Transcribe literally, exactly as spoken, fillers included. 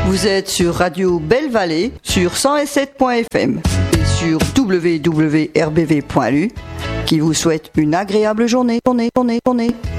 Vous êtes sur Radio Belle Vallée sur cent sept point f m et sur w w w point r b v point l u qui vous souhaite une agréable journée. journée, journée, journée.